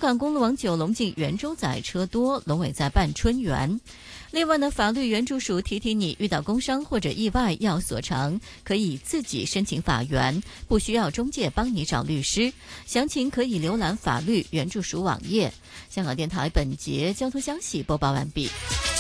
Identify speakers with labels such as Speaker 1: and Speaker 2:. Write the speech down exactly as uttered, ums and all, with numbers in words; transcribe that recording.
Speaker 1: 港公路往九龙进圆洲仔车多，龙尾在半春园。另外呢，法律援助署提提你，遇到工伤或者意外要索偿，可以自己申请法援，不需要中介帮你找律师。详情可以浏览法律援助署网页。香港电台本节交通消息播报完毕。